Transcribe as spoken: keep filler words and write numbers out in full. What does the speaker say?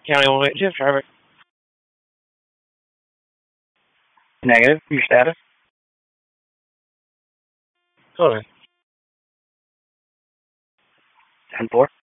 County one eight two, traffic. Negative. Your status? Hold on. ten four.